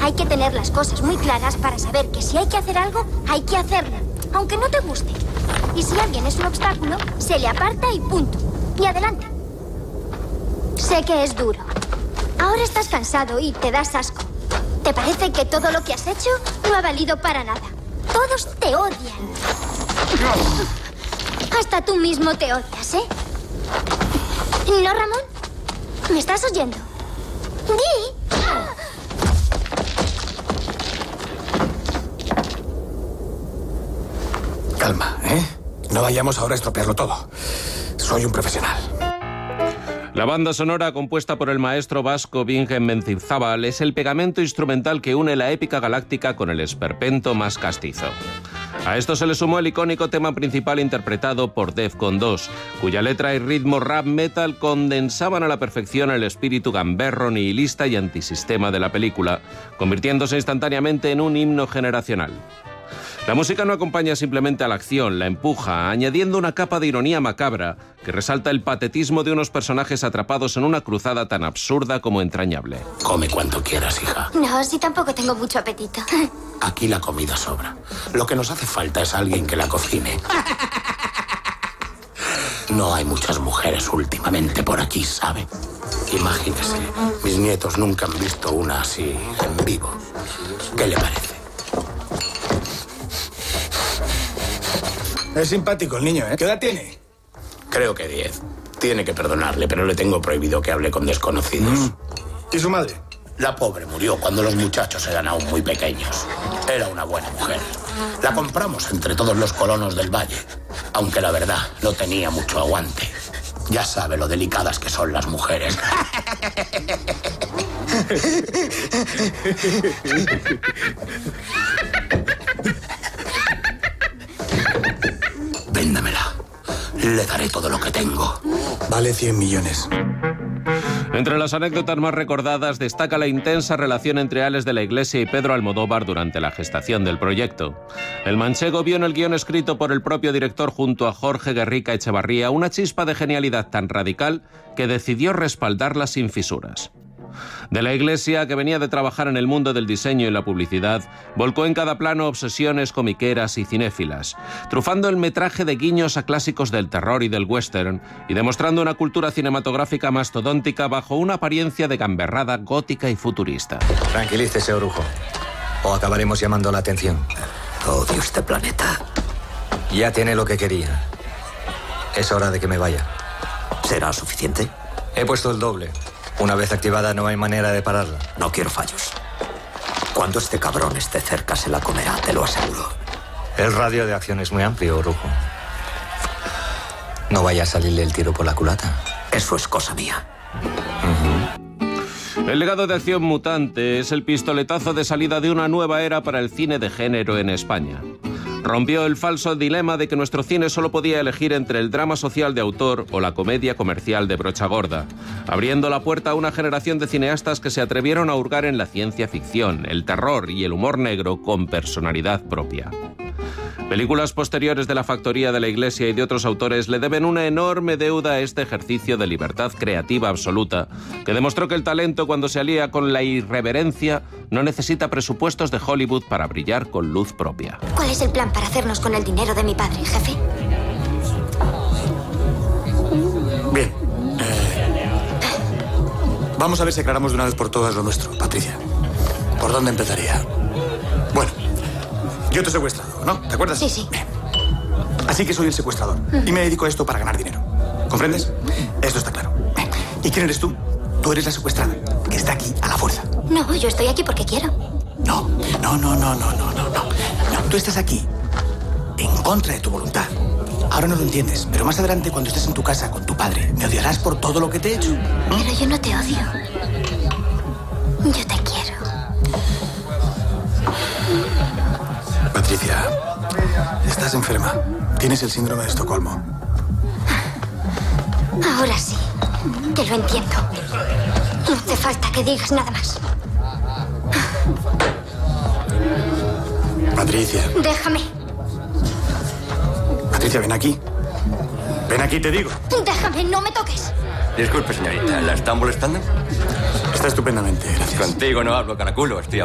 Hay que tener las cosas muy claras para saber que si hay que hacer algo, hay que hacerlo, aunque no te guste. Y si alguien es un obstáculo, se le aparta y punto. Y adelante. Sé que es duro. Ahora estás cansado y te das asco. ¿Te parece que todo lo que has hecho no ha valido para nada? Todos te odian. Hasta tú mismo te odias, ¿eh? ¿No, Ramón? ¿Me estás oyendo? ¡Di! Calma, ¿eh? No vayamos ahora a estropearlo todo. Soy un profesional. La banda sonora, compuesta por el maestro vasco Bingen Mendizabal, es el pegamento instrumental que une la épica galáctica con el esperpento más castizo. A esto se le sumó el icónico tema principal interpretado por Defcon 2, cuya letra y ritmo rap metal condensaban a la perfección el espíritu gamberro, nihilista y antisistema de la película, convirtiéndose instantáneamente en un himno generacional. La música no acompaña simplemente a la acción, la empuja, añadiendo una capa de ironía macabra que resalta el patetismo de unos personajes atrapados en una cruzada tan absurda como entrañable. Come cuanto quieras, hija. No, sí, tampoco tengo mucho apetito. Aquí la comida sobra. Lo que nos hace falta es alguien que la cocine. No hay muchas mujeres últimamente por aquí, ¿sabe? Imagínese, mis nietos nunca han visto una así en vivo. ¿Qué le parece? Es simpático el niño, ¿eh? ¿Qué edad tiene? Creo que 10. Tiene que perdonarle, pero le tengo prohibido que hable con desconocidos. ¿Y su madre? La pobre murió cuando los muchachos eran aún muy pequeños. Era una buena mujer. La compramos entre todos los colonos del valle, aunque la verdad no tenía mucho aguante. Ya sabe lo delicadas que son las mujeres. Véndamela. Le daré todo lo que tengo. Vale 100 millones. Entre las anécdotas más recordadas destaca la intensa relación entre Ales de la Iglesia y Pedro Almodóvar durante la gestación del proyecto. El manchego vio en el guión escrito por el propio director junto a Jorge Guerrica Echevarría una chispa de genialidad tan radical que decidió respaldarla sin fisuras. De la Iglesia, que venía de trabajar en el mundo del diseño y la publicidad, volcó en cada plano obsesiones comiqueras y cinéfilas, trufando el metraje de guiños a clásicos del terror y del western, y demostrando una cultura cinematográfica mastodóntica bajo una apariencia de gamberrada gótica y futurista. Tranquilícese, Orujo, o acabaremos llamando la atención. Odio este planeta. Ya tiene lo que quería. Es hora de que me vaya. ¿Será suficiente? He puesto el doble. Una vez activada no hay manera de pararla. No quiero fallos. Cuando este cabrón esté cerca se la comerá, te lo aseguro. El radio de acción es muy amplio, Orujo. No vaya a salirle el tiro por la culata. Eso es cosa mía. El legado de Acción Mutante es el pistoletazo de salida de una nueva era para el cine de género en España. Rompió el falso dilema de que nuestro cine solo podía elegir entre el drama social de autor o la comedia comercial de brocha gorda, abriendo la puerta a una generación de cineastas que se atrevieron a hurgar en la ciencia ficción, el terror y el humor negro con personalidad propia. Películas posteriores de La Factoría de la Iglesia y de otros autores le deben una enorme deuda a este ejercicio de libertad creativa absoluta, que demostró que el talento, cuando se alía con la irreverencia, no necesita presupuestos de Hollywood para brillar con luz propia. ¿Cuál es el plan para hacernos con el dinero de mi padre, jefe? Bien. Vamos a ver si aclaramos de una vez por todas lo nuestro, Patricia. ¿Por dónde empezaría? Bueno, yo te he secuestrado, ¿no? ¿Te acuerdas? Sí, sí. Bien. Así que soy el secuestrador. Y me dedico a esto para ganar dinero. ¿Comprendes? Esto está claro. Bien. ¿Y quién eres tú? Tú eres la secuestrada, que está aquí a la fuerza. No, yo estoy aquí porque quiero. No. Tú estás aquí en contra de tu voluntad. Ahora no lo entiendes, pero más adelante, cuando estés en tu casa con tu padre, me odiarás por todo lo que te he hecho. Pero yo no te odio. Yo te quiero. Patricia, estás enferma. Tienes el síndrome de Estocolmo. Ahora sí, te lo entiendo. No hace falta que digas nada más. Patricia. Déjame. Patricia, ven aquí. Ven aquí, te digo. Déjame, no me toques. Disculpe, señorita, ¿la están molestando? Está estupendamente, gracias. Contigo no hablo, caraculo. Estoy